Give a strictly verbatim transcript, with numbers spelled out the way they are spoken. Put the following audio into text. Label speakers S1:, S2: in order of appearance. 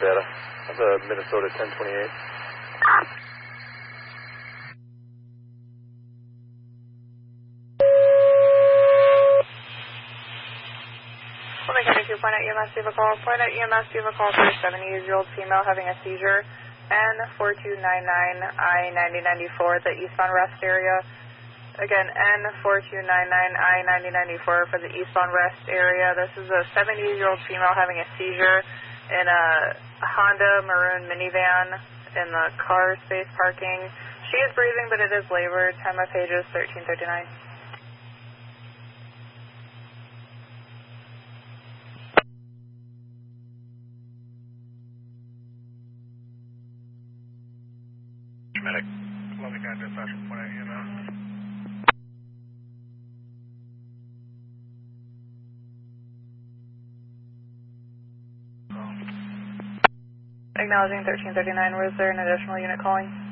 S1: Data. That's a Minnesota ten twenty-eight.
S2: Fulton County two, point out E M S, do you have a call? Point out E M S, do you have a call for a seventy-year-old female having a seizure? N four two nine nine I ninety ninety-four, the eastbound rest area. Again, N four two nine nine I ninety ninety-four for the eastbound rest area. This is a seventy-year-old female having a seizure in a Honda maroon minivan in the car space parking. She is breathing, but it is labored. Time of page is thirteen thirty-nine.
S1: Medic. Columbia County Dispatch, point out E M S.
S2: Acknowledging thirteen thirty-nine. Was there an additional unit calling?